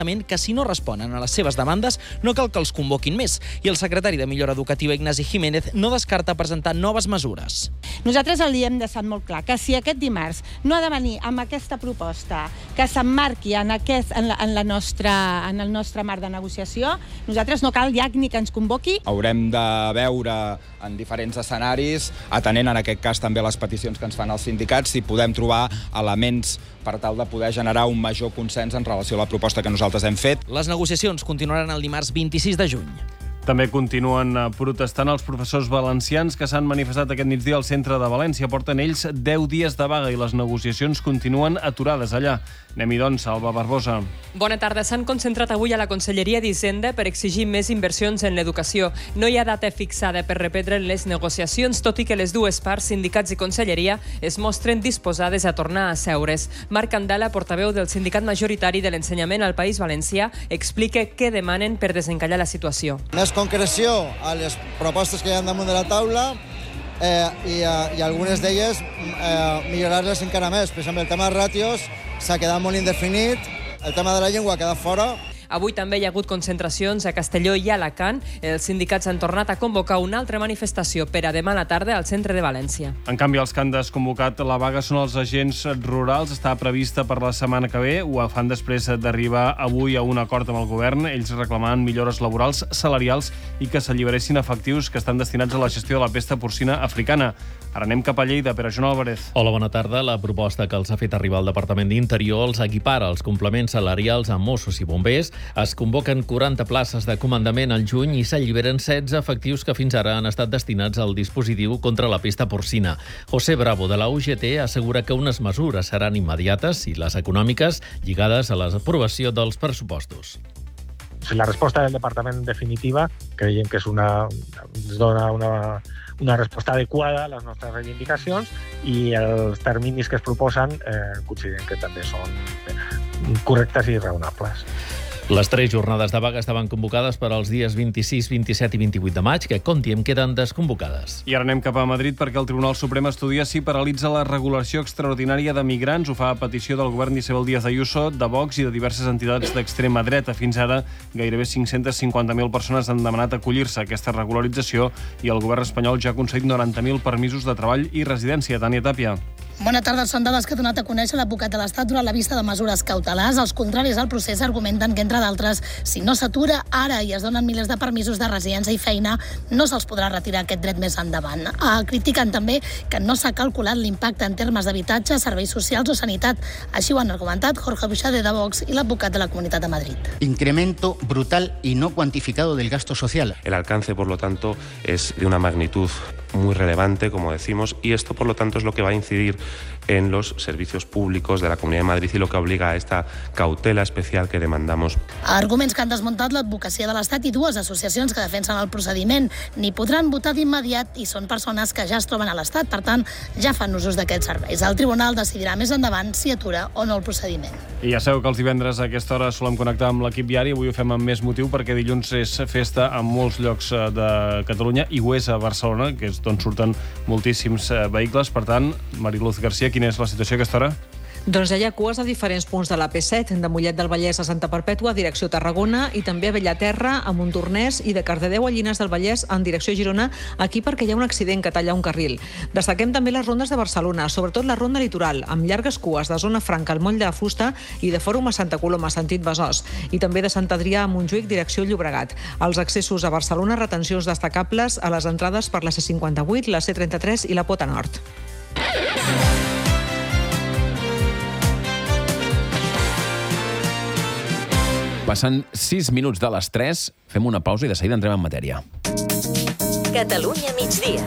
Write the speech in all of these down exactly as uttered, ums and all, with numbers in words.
que si no responen a les seves demandes no cal que els convoquin més, i el secretari de Millora Educativa, Ignasi Jiménez, no descarta presentar noves mesures. Nosaltres el hem deixat molt clar, que si aquest dimarts no ha de venir amb aquesta proposta que s'emmarqui en, aquest, en, la, en, la nostra, en el nostre marc de negociació, nosaltres no cal ja ni que ens convoqui. Haurem de veure en diferents escenaris, atenent en aquest cas també les peticions que ens fan els sindicats, si podem trobar elements per tal de poder generar un major consens en relació a la proposta que nosaltres hem fet. Les negociacions continuaran el dimarts vint-i-sis de juny. També continuen protestant els professors valencians que s'han manifestat aquest migdia al centre de València. Porten ells deu dies de vaga i les negociacions continuen aturades allà. Anem-hi, doncs, Alba Barbosa. Bona tarda. S'han concentrat avui a la Conselleria d'Hisenda per exigir més inversions en l'educació. No hi ha data fixada per reprendre les negociacions, tot i que les dues parts, sindicats i Conselleria, es mostren disposades a tornar a seure's. Marc Andala, portaveu del sindicat majoritari de l'ensenyament al País Valencià, explica què demanen per desencallar la situació. Més concreció a les propostes que hi ha damunt de la taula eh, i, eh, i algunes d'elles eh, millorar-les encara més. Per exemple, el tema de ràtios s'ha quedat molt indefinit, el tema de la llengua ha quedat fora. Avui també hi ha hagut concentracions a Castelló i a Alacant. Els sindicats han tornat a convocar una altra manifestació per a demà a la tarda al centre de València. En canvi, els que han desconvocat la vaga són els agents rurals. Està prevista per la setmana que ve. Ho fan després d'arribar avui a un acord amb el govern. Ells reclamaven millores laborals, salarials i que s'alliberessin efectius que estan destinats a la gestió de la pesta porcina africana. Ara anem cap a Lleida, per a Joan Álvarez. Hola, bona tarda. La proposta que els ha fet arribar el Departament d'Interior els equipara els complements salarials a Mossos i bombers. Es convoquen quaranta places de comandament al juny i s'alliberen setze efectius que fins ara han estat destinats al dispositiu contra la pesta porcina. José Bravo, de la U G T, assegura que unes mesures seran immediates i les econòmiques lligades a l'aprovació dels pressupostos. La resposta del departament definitiva creiem que és una, ens dona una, una resposta adequada a les nostres reivindicacions i els terminis que es proposen eh, considerem que també són correctes i raonables. Les tres jornades de vaga estaven convocades per als dies vint-i-sis, vint-i-set i vint-i-vuit de maig, que, compti, em queden desconvocades. I ara anem cap a Madrid perquè el Tribunal Suprem estudia si paralitza la regulació extraordinària de migrants. Ho fa a petició del govern d'Isabel Díaz Ayuso, de Vox i de diverses entitats d'extrema dreta. Fins ara, gairebé cinc-cents cinquanta mil persones han demanat acollir-se a aquesta regularització i el govern espanyol ja ha concedit noranta mil permisos de treball i residència. Tània Tàpia. Bona tarda. Són dades que ha donat a conèixer l'advocat de l'Estat durant la vista de mesures cautelars. Els contraris al procés argumenten que, entre d'altres, si no s'atura ara i es donen milers de permisos de residència i feina, no se'ls podrà retirar aquest dret més endavant. Ah, critiquen també que no s'ha calculat l'impacte en termes d'habitatge, serveis socials o sanitat. Així ho han argumentat Jorge Buixade, de Vox, i l'advocat de la Comunitat de Madrid. Incremento brutal y no cuantificado del gasto social. El alcance, por lo tanto, es de una magnitud muy relevante, como decimos, y esto, por lo tanto, es lo que va a incidir en los servicios públicos de la Comunidad de Madrid y lo que obliga a esta cautela especial que demandamos. Arguments que han desmuntat l'advocacia de l'Estat i dues associacions que defensen el procediment. Ni podran votar d'immediat i són persones que ja es troben a l'Estat, per tant, ja fan usos d'aquests serveis. El tribunal decidirà més endavant si atura o no el procediment. I ja sabeu que els divendres a aquesta hora solem connectar amb l'equip diari. Avui ho fem amb més motiu perquè dilluns és festa en molts llocs de Catalunya i ho és a Barcelona, que és d'on surten moltíssims vehicles. Per tant, Mariluz Garcia, quina és la situació a aquesta hora? Doncs ja hi ha cues a diferents punts de la P set, de Mollet del Vallès a Santa Perpètua, direcció Tarragona, i també a Bellaterra, a Montornès, i de Cardedeu a Llinars del Vallès, en direcció Girona, aquí perquè hi ha un accident que talla un carril. Destaquem també les rondes de Barcelona, sobretot la ronda litoral, amb llargues cues de Zona Franca al Moll de Fusta i de Fòrum a Santa Coloma, sentit Besòs, i també de Sant Adrià a Montjuïc, direcció Llobregat. Els accessos a Barcelona, retencions destacables a les entrades per la C cinquanta-vuit, la C trenta-tres i la Pota Nord. Passen sis minuts de les tres, fem una pausa i de seguida entrem en matèria. Catalunya migdia.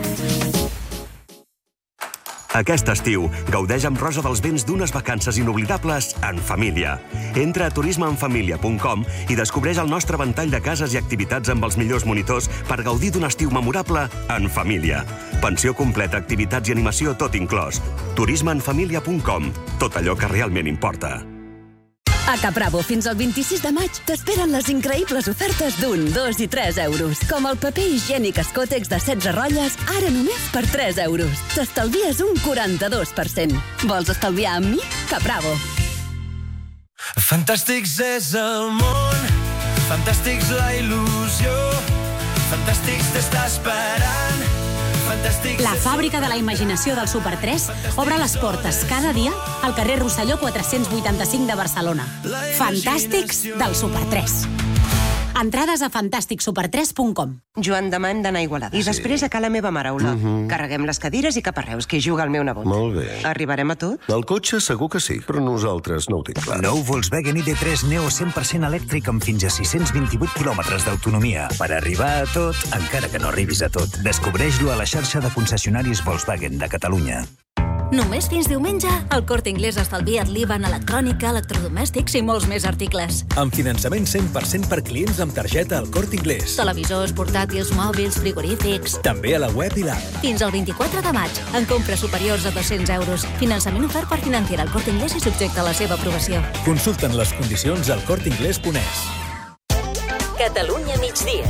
Aquest estiu, gaudeix amb Rosa dels Vents d'unes vacances inoblidables en família. Entra a turisme en família punt com i descobreix el nostre ventall de cases i activitats amb els millors monitors per gaudir d'un estiu memorable en família. Pensió completa, activitats i animació tot inclòs. turisme en família punt com. Tot allò que realment importa. A Capravo, fins al vint-i-sis de maig, t'esperen les increïbles ofertes d'un, dos i tres euros. Com el paper higiènic Escotex de setze rotlles, ara només per tres euros. T'estalvies un quaranta-dos per cent. Vols estalviar amb mi? Capravo. Fantàstics és el món, fantàstics la il·lusió, fantàstics t'està esperant. La fàbrica de la imaginació del Super tres obre les portes cada dia al carrer Rosselló quatre-cents vuitanta-cinc de Barcelona. Fantàstics del Super tres. Entrades a fantàstic super tres punt com. Joan, demà hem d'anar a Igualada. I després a Cala Meva Maraula. Uh -huh. Carreguem les cadires i cap a Reus, que hi juga el meu nebot. Molt bé. Arribarem a tot? El cotxe segur que sí, però nosaltres no ho tinc clar. Nou Volkswagen I D tres Neo cent per cent elèctric amb fins a sis-cents vint-i-vuit quilòmetres d'autonomia. Per arribar a tot, encara que no arribis a tot. Descobreix-lo a la xarxa de concessionaris Volkswagen de Catalunya. Només fins diumenge, el Corte Inglés estalvia't l'I V A en electrònica, electrodomèstics i molts més articles. Amb finançament cent per cent per clients amb targeta al Corte Inglés. Televisors, portàtils, mòbils, frigorífics... També a la web i l'app. Fins al vint-i-quatre de maig, en compres superiors a dos-cents euros. Finançament ofert per Financiera al Corte Inglés i subjecte a la seva aprovació. Consulten les condicions al corte inglés punt es. Catalunya migdia.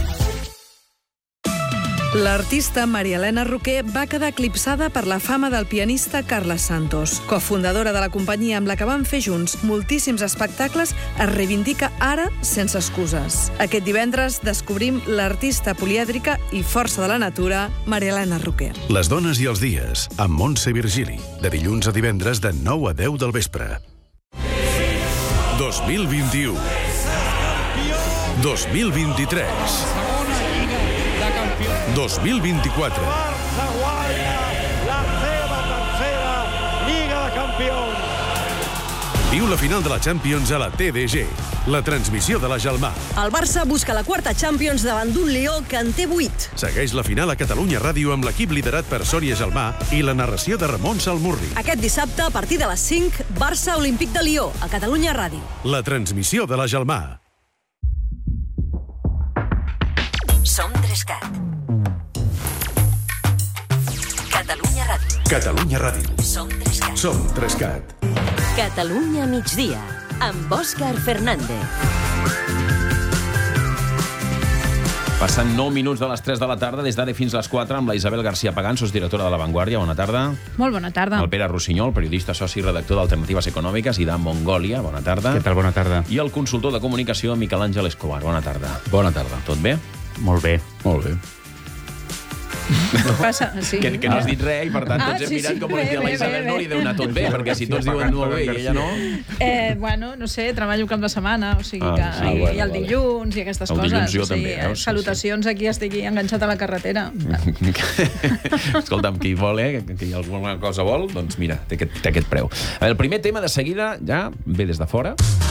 L'artista Maria Elena Roquer va quedar eclipsada per la fama del pianista Carles Santos. Cofundadora de la companyia amb la que van fer junts moltíssims espectacles, es reivindica ara sense excuses. Aquest divendres descobrim l'artista polièdrica i força de la natura, Maria Elena Roquer. Les dones i els dies, amb Montse Virgili, de dilluns a divendres de nou a deu del vespre. dos mil vint-i-u. dos mil vint-i-tres. dos mil vint-i-quatre. Barça guanya la seva tercera Lliga de Campions. Viu la final de la Champions a la T D G, la transmissió de la Gelmà. El Barça busca la quarta Champions davant d'un Lió que en té vuit. Segueix la final a Catalunya Ràdio amb l'equip liderat per Sònia Gelmà i la narració de Ramon Salmurri. Aquest dissabte, a partir de les cinc, Barça Olímpic de Lió, a Catalunya Ràdio. La transmissió de la Gelmà. Som Trescat. Catalunya Ràdio. Catalunya Ràdio. Som Trescat. Som Trescat. Catalunya migdia, amb Òscar Fernández. Passant nou minuts de les tres de la tarda, des d'ara fins a les quatre, amb la Isabel García Pagán, sosdirectora de La Vanguardia. Bona tarda. Molt bona tarda. El Pere Rossinyol, periodista, soci i redactor d'Alternatives Econòmiques i de Mongòlia. Bona tarda. Què tal? Bona tarda. I el consultor de comunicació, Miquel Àngel Escobar. Bona tarda. Bona tarda. Tot bé? Molt bé. Molt bé. Què passa? Sí. Que, que no has dit res i, per tant, tots ah, hem sí, mirat sí, com bé, bé, la Isabel bé, no li deu anar tot bé, perquè si tots diuen molt bé i ella no... Eh, bueno, no sé, treballo cap de setmana, o sigui que... Ah, sí, i, bueno, i el vale. dilluns i aquestes el coses. dilluns jo o sigui, també, veus? salutacions, aquí estic enganxat a la carretera. Escolta'm, qui vol, eh, que alguna cosa vol, doncs mira, té aquest, té aquest preu. A veure, el primer tema de seguida ja ve des de fora.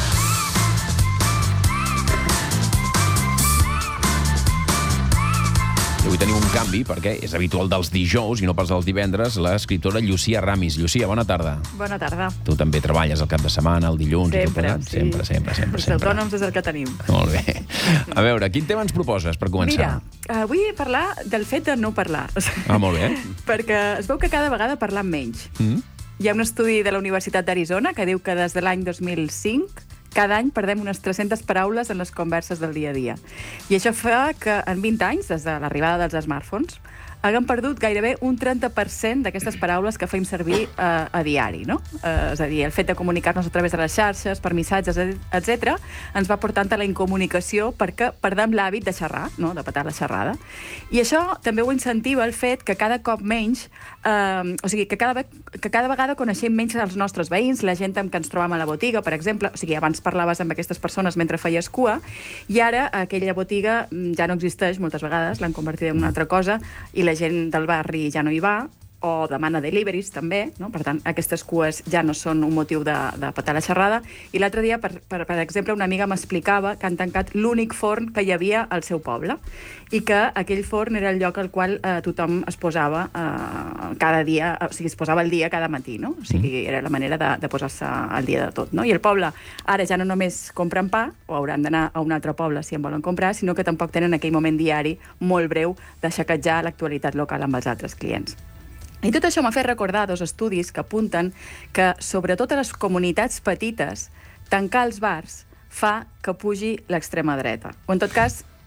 I avui tenim un canvi, perquè és habitual dels dijous i no pas dels divendres, l'escriptora Llucia Ramis. Llucia, bona tarda. Bona tarda. Tu també treballes el cap de setmana, el dilluns... Sempre, i tot plegat? sí. Sempre, sempre, sempre. Els autònoms és el que tenim. Molt bé. A veure, quin tema ens proposes per començar? Mira, vull parlar del fet de no parlar. Ah, molt bé. Perquè es veu que cada vegada parlam menys. Mm? Hi ha un estudi de la Universitat d'Arizona que diu que des de l'any dos mil cinc cada any perdem unes tres-centes paraules en les converses del dia a dia. I això fa que en vint anys, des de l'arribada dels smartphones, haguem perdut gairebé un trenta per cent d'aquestes paraules que fem servir a, a diari, no? Eh, és a dir, el fet de comunicar-nos a través de les xarxes, per missatges, etcètera, ens va portant a la incomunicació perquè perdem l'hàbit de xerrar, no? De petar la xerrada. I això també ho incentiva el fet que cada cop menys, eh, o sigui, que cada, que cada vegada coneixem menys els nostres veïns, la gent amb què ens trobam a la botiga, per exemple. O sigui, abans parlaves amb aquestes persones mentre feies cua, i ara aquella botiga ja no existeix moltes vegades, l'han convertit en una altra cosa, i la gent del barri ja no hi va, o demana deliveries també, no? Per tant, aquestes cues ja no són un motiu de, de petar la xerrada. I l'altre dia, per, per, per exemple, una amiga m'explicava que han tancat l'únic forn que hi havia al seu poble i que aquell forn era el lloc al qual eh, tothom es posava eh, cada dia, o sigui, es posava el dia cada matí, no? O sigui, era la manera de, de posar-se al dia de tot, no? I el poble ara ja no només compren pa, o hauran d'anar a un altre poble si en volen comprar, sinó que tampoc tenen aquell moment diari molt breu de xaquejar l'actualitat local amb els altres clients. I tot això m'ha fet recordar dos estudis que apunten que, sobretot a les comunitats petites, tancar els bars fa que pugi l'extrema dreta. O, en tot cas,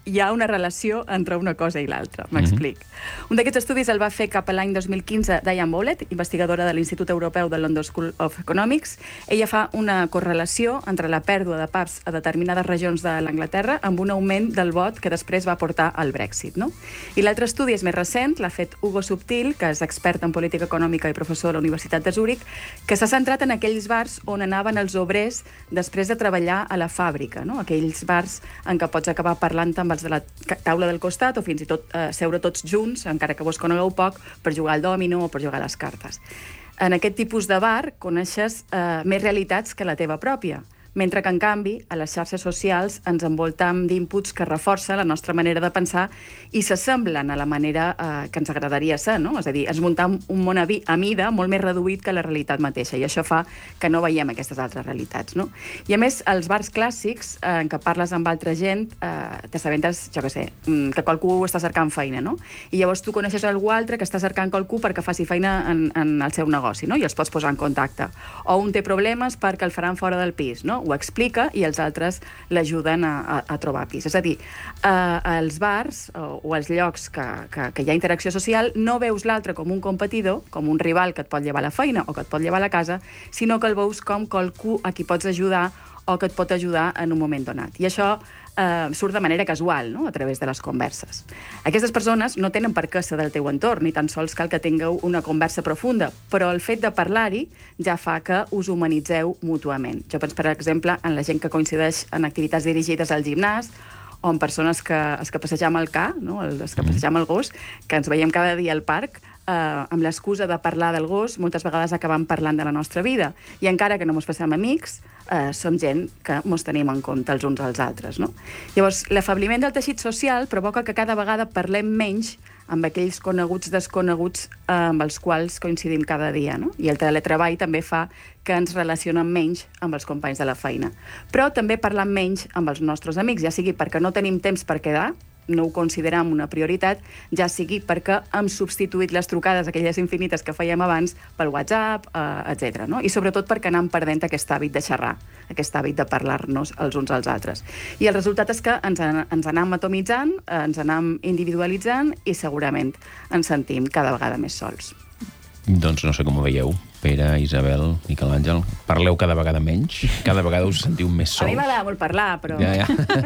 hi ha una relació entre una cosa i l'altra. M'explic. Mm-hmm. Un d'aquests estudis el va fer cap a l'any dos mil quinze Diane Bowlett, investigadora de l'Institut Europeu de London School of Economics. Ella fa una correlació entre la pèrdua de pubs a determinades regions de l'Anglaterra amb un augment del vot que després va portar al Brexit. No? I l'altre estudi és més recent, l'ha fet Hugo Subtil, que és expert en política econòmica i professor de la Universitat de Zúrich, que s'ha centrat en aquells bars on anaven els obrers després de treballar a la fàbrica, no? Aquells bars en què pots acabar parlant amb els de la taula del costat o fins i tot eh, seure tots junts, encara que vos conegueu poc, per jugar al dòmino o per jugar a les cartes. En aquest tipus de bar coneixes eh, més realitats que la teva pròpia, mentre que, en canvi, a les xarxes socials ens envoltam d'inputs que reforcen la nostra manera de pensar i s'assemblen a la manera eh, que ens agradaria ser, no? És a dir, ens muntam un món a, vi, a mida molt més reduït que la realitat mateixa, i això fa que no veiem aquestes altres realitats, no? I, a més, els bars clàssics, eh, en què parles amb altra gent, eh, t'assabentes, jo què sé, que qualcú està cercant feina, no? I llavors tu coneixes algú altre que està cercant qualcú perquè faci feina en, en el seu negoci, no? I els pots posar en contacte. O un té problemes perquè el faran fora del pis, no? Ho explica i els altres l'ajuden a, a, a trobar pis. És a dir, eh, els bars o, o els llocs que, que, que hi ha interacció social no veus l'altre com un competidor, com un rival que et pot llevar a la feina o que et pot llevar a la casa, sinó que el veus com qualcú a qui pots ajudar o que et pot ajudar en un moment donat. I això eh, surt de manera casual, no?, a través de les converses. Aquestes persones no tenen per què ser del teu entorn, ni tan sols cal que tingueu una conversa profunda, però el fet de parlar-hi ja fa que us humanitzeu mútuament. Jo penso, per exemple, en la gent que coincideix en activitats dirigides al gimnàs, o en persones que, els que passegem el ca, no?, els que passegem el gos, que ens veiem cada dia al parc, eh, amb l'excusa de parlar del gos, moltes vegades acabam parlant de la nostra vida. I encara que no mos passem amics, eh, som gent que mos tenim en compte els uns als altres, no? Llavors, l'afebliment del teixit social provoca que cada vegada parlem menys amb aquells coneguts desconeguts eh, amb els quals coincidim cada dia, no? I el teletreball també fa que ens relacionem menys amb els companys de la feina. Però també parlam menys amb els nostres amics, ja sigui perquè no tenim temps per quedar, no ho considerem una prioritat, ja sigui perquè hem substituït les trucades, aquelles infinites que fèiem abans, pel WhatsApp, eh, etcètera. No? I sobretot perquè anem perdent aquest hàbit de xerrar, aquest hàbit de parlar-nos els uns als altres. I el resultat és que ens, ens anem atomitzant, eh, ens anem individualitzant i segurament ens sentim cada vegada més sols. Doncs no sé com ho veieu, Pere, Isabel, Miquel Àngel. Parleu cada vegada menys? Cada vegada us sentiu més sols? A mi m'agrada molt parlar, però... Ja, ja.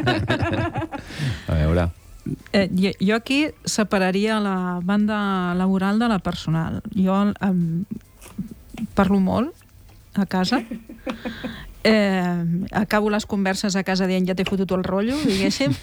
A veure... Eh, jo, jo aquí separaria la banda laboral de la personal. Jo eh, parlo molt a casa, eh, acabo les converses a casa dient ja t'he fotut el rotllo, diguéssim.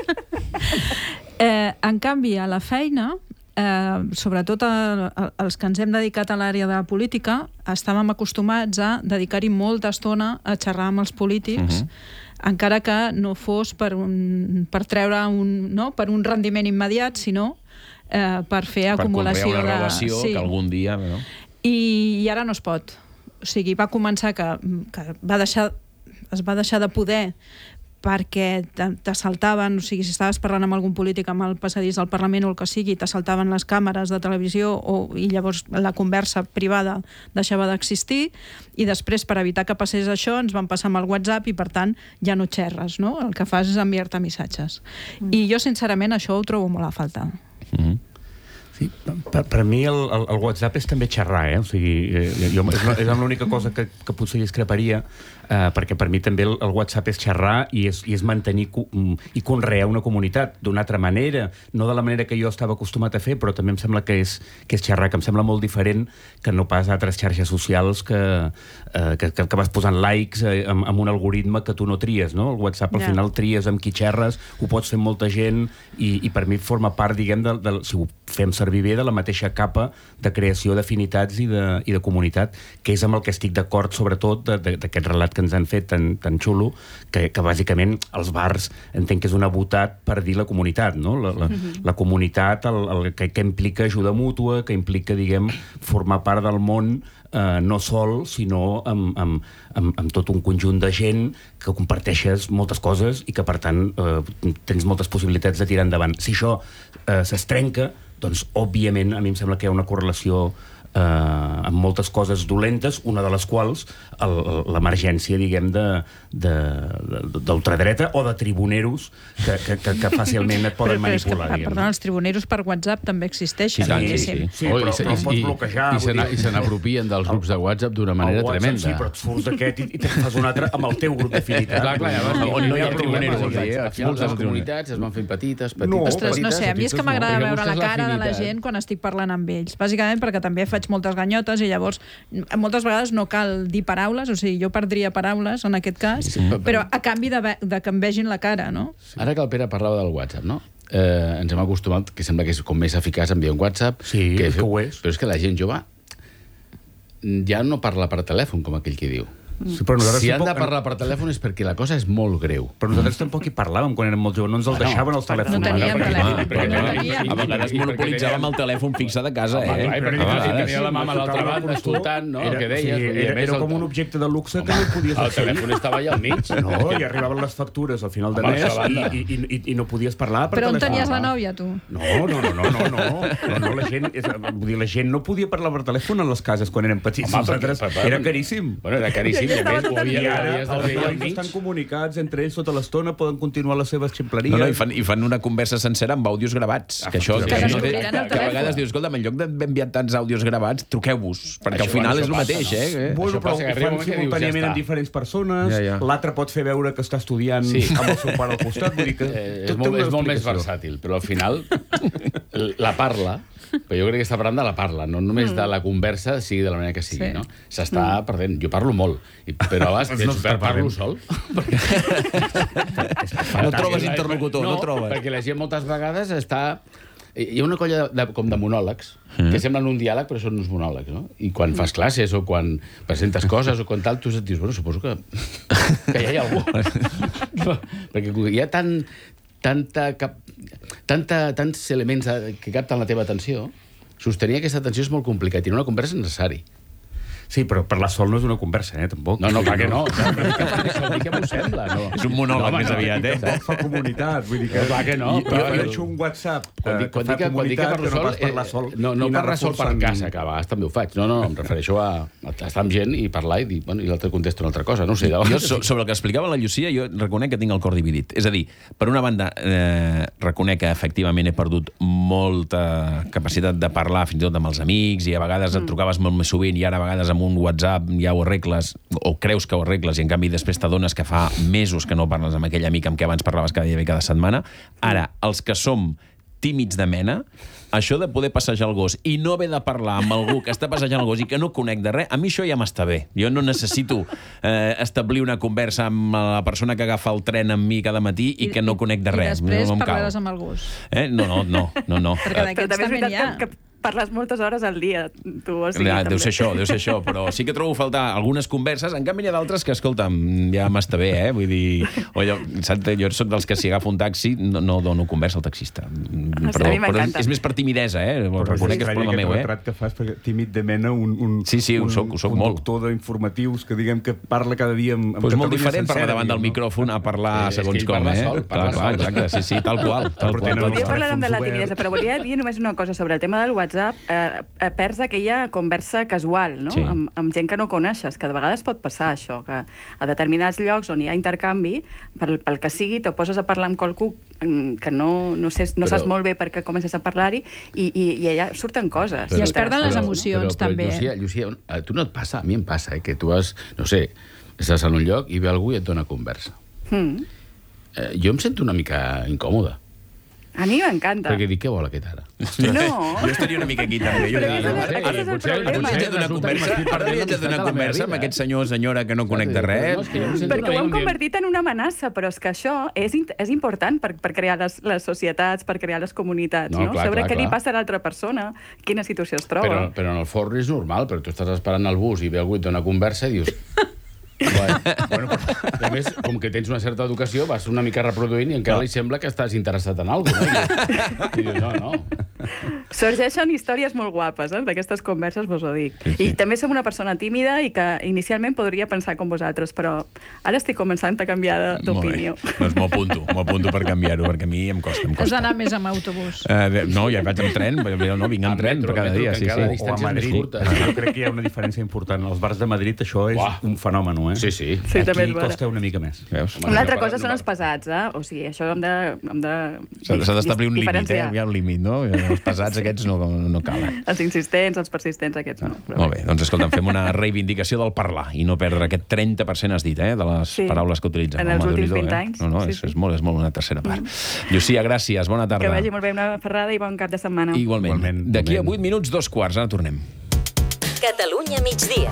eh, en canvi, a la feina, eh, sobretot a, a, els que ens hem dedicat a l'àrea de la política, estàvem acostumats a dedicar-hi molta estona a xerrar amb els polítics, uh-huh. encara que no fos per, un, per treure un, no? per un rendiment immediat, sinó eh, per fer per acumulació de... Per conrear una relació sí. que algun dia... No? I, I ara no es pot. O sigui, va començar que, que va deixar, es va deixar de poder perquè t'assaltaven, o sigui, si estaves parlant amb algun polític amb el passadís del Parlament o el que sigui, t'assaltaven les càmeres de televisió o, i llavors la conversa privada deixava d'existir, i després, per evitar que passés això, ens van passar amb el WhatsApp i, per tant, ja no xerres, no? El que fas és enviar-te missatges. Mm. I jo, sincerament, això ho trobo molt a faltar. Mm-hmm. Sí, per, per mi el, el, el WhatsApp és també xerrar, eh? O sigui, eh, jo, és, és l'única cosa que, que potser discreparia, eh, perquè per mi també el, el WhatsApp és xerrar i és, i és mantenir cu, i conrear una comunitat d'una altra manera, no de la manera que jo estava acostumat a fer, però també em sembla que és, que és xerrar, que em sembla molt diferent que no pas altres xarxes socials que, eh, que, que, que vas posant likes eh, amb, amb un algoritme que tu no tries, no? El WhatsApp al yeah. final tries amb qui xerres, ho pots fer amb molta gent i, i per mi forma part, diguem, de, de, si ho fem servir bé, de la mateixa capa de creació d'afinitats i, de, i de comunitat, que és amb el que estic d'acord, sobretot, d'aquest relat que ens han fet tan, tan xulo, que, que bàsicament els bars entenc que és una botat per dir la comunitat, no? La, la, mm-hmm. la comunitat el, el, que, que implica ajuda mútua, que implica, diguem, formar part del món eh, no sol, sinó amb, amb, amb, amb tot un conjunt de gent que comparteixes moltes coses i que, per tant, eh, tens moltes possibilitats de tirar endavant. Si això eh, s'estrenca, doncs, òbviament, a mi em sembla que hi ha una correlació eh, amb moltes coses dolentes, una de les quals l'emergència, diguem, d'ultradreta o de tribuneros que, que, que, que fàcilment et poden però, però manipular. Que, perdona, els tribuneros per WhatsApp també existeixen. Sí, sí, sí. sí oh, però, i, però els pots bloquejar. I, i se n'apropien dels grups de WhatsApp d'una manera WhatsApp, tremenda. Sí, però et surts d'aquest i, i te'n fas un altre amb el teu grup d'afinitat. Clar, clar, llavors, no, on no hi ha tribuneros. Al final les comunitats es van fent petites, petites, No, Ostres, petites. no sé, a mi és que m'agrada veure la cara de la l'afinitat. gent quan estic parlant amb ells. Bàsicament perquè també faig moltes ganyotes i llavors moltes vegades no cal dir paraules, o sigui, jo perdria paraules en aquest cas, Sí, sí. però a canvi de, de que em vegin la cara, no? Ara que el Pere parlava del WhatsApp, no? Eh, ens hem acostumat, que sembla que és com més eficaç enviar un WhatsApp. Sí, que, que ho és. Però és que la gent jove ja no parla per telèfon, com aquell que diu. Sí, però nosaltres si han de tampoc- parlar per telèfon és perquè la cosa és molt greu. Però nosaltres tampoc hi parlàvem quan érem molt joves, no ens el Ah, no. deixaven els telèfons. No teníem telèfon. Perquè, No a teníem. vegades monopolitzàvem el telèfon fixe de casa, Home, eh? clar, perquè A si vegades. tenia la mama a l'altra banda escoltant, no? El que deies. Sí, vull dir, a era, més, era el- com un objecte de luxe que no hi podies El accedir. telèfon estava allà al mig. No, i arribaven les factures al final de Home, mes això a banda. i, i, i, i no podies parlar per Però on telèfon. tenies la nòvia, tu? No, no, no, no, no, no. no, no la, gent, és, vull dir, la gent no podia parlar per telèfon a les cases quan érem petits. Home, Nosaltres, perquè- era caríssim. Bueno, era caríssim. I I a més, ho havia, I ara havies de els fer al nois mig. estan comunicats entre ells tota l'estona, poden continuar les seves ximpleries. No, no, i fan, i fan una conversa sencera amb àudios gravats. Que això, que, Que això té, descobriran el que a telèfon. vegades dius, escolta, en lloc d'haver enviat tants àudios gravats, truqueu-vos, perquè Això, al final bueno, és el això mateix, passa, eh? no? Bueno, Això però passa, que ho arriba fan un moment que dius, simultàniament ja amb està. diferents persones, Ja, ja. l'altre pot fer veure que està estudiant Sí. amb el seu pare al costat, vull dir que Eh, és tot té molt, una és molt més explicació. versàtil, però al final la parla, però jo crec que està parlant de la parla, no només de la conversa, sigui de la manera que sigui, Sí. no? S'està perdent. Jo parlo molt, i- però a vegades No no està parlo perdent. sol. No trobes interlocutor, no, no trobes. perquè la gent moltes vegades està... Hi ha una colla de, de, com de monòlegs, mm. que semblen un diàleg, però són uns monòlegs, no? I quan fas classes o quan presentes coses o quan tal, tu et dius, bueno, suposo que, que ja hi ha algú. No, perquè hi ha tant, tanta, cap, tanta, tants elements que capten la teva atenció, sostenir aquesta atenció és molt complicat i en una conversa és necessari. Sí, però parlar sol no és una conversa, eh, tampoc. No, no, clar que no. Això dir que m'ho sembla, no. És un monòleg més aviat, eh? Tampoc fa comunitat, vull dir que... No, clar que no, I, però- jo deixo un WhatsApp Quan eh, dic, quan fa dic, que, quan dic que comunitat, parlo no sol, pas parlar sol. eh, no, no i anar parlar sol per reforçant- casa, que a vegades també ho faig. No, no, em refereixo a, a estar amb gent i parlar i dir, bueno, i l'altre contesta una altra cosa. No ho sé, de Jo, vegades... so, sobre el que explicava la Llucia, jo reconec que tinc el cor dividit. És a dir, per una banda, eh, reconec que efectivament he perdut molta capacitat de parlar fins i tot amb els amics i a vegades et trucaves molt més sovint i ara a vegades amb un WhatsApp ja ho arregles o creus que ho arregles i en canvi després t'adones que fa mesos que no parles amb aquell amic amb què abans parlaves cada dia i cada setmana. Ara, els que som tímids de mena, això de poder passejar el gos i no haver de parlar amb algú que està passejant el gos i que no conec de res, a mi això ja m'està bé. Jo no necessito eh, establir una conversa amb la persona que agafa el tren amb mi cada matí i, I que no conec de res. I després no em parlaràs cal. amb el gos. Eh? No, no, no, no, no. Perquè Però d'aquests també és també n'hi ha. veritat que, que parles moltes hores al dia, tu, o sigui, Ja, també. deu ser això, deu ser això, però sí que trobo a faltar algunes converses, en canvi n'hi ha d'altres que, escolta'm, ja m'està bé, eh? Vull dir, o jo, saps, jo soc dels que si agafo un taxi no, no dono conversa al taxista. Perdó, a mi però m'encanta. és més per timidesa, eh? Ho reconec que és problema meu, eh? retrat que fas, perquè tímid de mena, un, un, Sí, sí, ho un soc, ho soc molt. conductor d'informatius que diguem que parla cada dia amb, amb Pues molt Catalunya diferent parlar sencera, davant del diguem, no? micròfon a parlar Eh, és que segons ell com, parla eh? sol, Clar, parla clar, sol. exacte, sí, sí, tal qual. Tal Però qual, tenen tal Volia els qual. parlar de la telèfons timidesa, però volia dir només una cosa sobre el tema del WhatsApp. Eh, eh, perds aquella conversa casual, no? Sí. Amb, amb gent que no coneixes, que de vegades pot passar això, que a determinats llocs on hi ha intercanvi, pel, pel que sigui, te poses a parlar amb qualcú mm, que no, no, sé, no Però- saps molt bé per què comences a parlar-hi i, i, i allà surten coses. I es perden les Però- emocions, però, però, també. Llucia, Llucia, a tu no et passa, a mi em passa, eh, que tu has, no sé, estàs en un lloc i ve algú i et dona conversa. Mm. Eh, jo em sento una mica incòmode, A mi m'encanta. perquè dic, què vol aquest ara? No. Jo estaria una mica aquí també. Jo Però diria, aquest és el- aquest és el problema. Ara li haig de donar conversa, ara li haig de donar conversa amb aquest senyor o senyora que no conec de res. Perquè ho hem convertit en una amenaça, però és que això és, in- és important per, per crear les, les societats, per crear les comunitats, No, no? clar, Saber clar, què li clar. passa a l'altra persona, quina situació es troba. Però, però en el forn és normal, però tu estàs esperant el bus i ve algú i et dona conversa i dius... Bueno, bueno, però, a més, com que tens una certa educació, vas una mica reproduint i encara No. li sembla que estàs interessat en alguna cosa, no? I dius, I dius no, no. Sorgeixen històries molt guapes, eh? D'aquestes converses, vos ho dic. Sí, sí. I també som una persona tímida i que inicialment podria pensar com vosaltres, però ara estic començant a canviar d'opinió. Doncs m'ho apunto, m'ho apunto per canviar-ho, perquè a mi em costa, em Has costa. d'anar més amb autobús. Uh, no, ja vaig amb tren, no, vinc amb tren per cada dia, sí, sí. O a Madrid. Jo crec que hi ha una diferència important. Als bars de Madrid això és un fenomen, eh? Sí, sí. Sí, també és Aquí vera. costa una mica més. Una altra cosa són els pesats, eh? O sigui, això hem de... Hem de S'ha d'establir un límit, eh? diferenciar. Hi ha un límit, no? Els pesats aquests no, no cal. Eh? Els insistents, els persistents, aquests no. Però Molt bé, doncs escolta'm, fem una reivindicació del parlar i no perdre aquest trenta per cent, has dit, eh? De les Sí. paraules que utilitzem. En els Home, últims Déu-n'hi-do, vint eh? anys. No, no, Sí, és, sí. és, molt, és molt una tercera part. Llucia, gràcies, bona tarda. que vagi molt bé una ferrada i bon cap de setmana. Igualment. Igualment. D'aquí a vuit minuts, dos quarts, ara tornem. Catalunya migdia.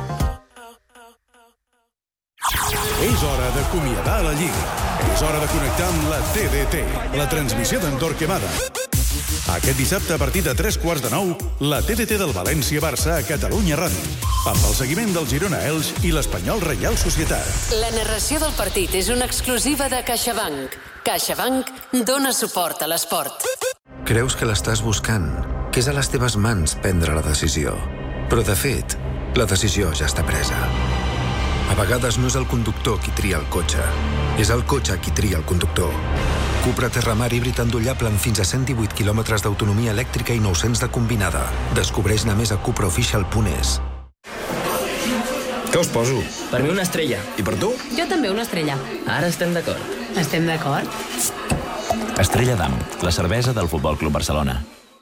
És hora d'acomiadar la Lliga. És hora de connectar amb la T D T, la transmissió d'en Torquemada. Aquest dissabte, a partir de tres quarts de nou, la T D T del València-Barça a Catalunya Ràdio, amb el seguiment del Girona-Elx i l'Espanyol Reial Societat. La narració del partit és una exclusiva de CaixaBank. CaixaBank dona suport a l'esport. Creus que l'estàs buscant, que és a les teves mans prendre la decisió. Però, de fet, la decisió ja està presa. A vegades no és el conductor qui tria el cotxe, és el cotxe qui tria el conductor. Cupra Terramar híbrid endollable amb fins a cent divuit quilòmetres d'autonomia elèctrica i nou-cents de combinada. Descobreix-ne més a cupraofficial punt es. Què us poso? Per mi una estrella. I per tu? Jo també una estrella. Ara estem d'acord. Estem d'acord? Estrella d'Am, la cervesa del Futbol Club Barcelona.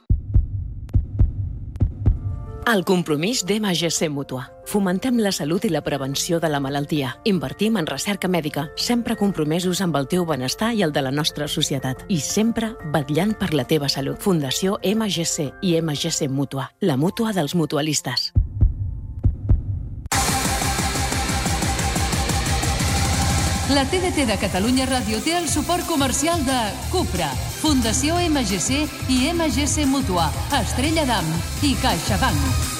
El compromís d'M G C Mútua. Fomentem la salut i la prevenció de la malaltia. Invertim en recerca mèdica, sempre compromesos amb el teu benestar i el de la nostra societat. I sempre vetllant per la teva salut. Fundació M G C i M G C Mútua. La mútua dels mutualistes. La T D T de Catalunya Ràdio té el suport comercial de Cupra, Fundació M G C i M G C Mútua, Estrella d'Am i CaixaBank.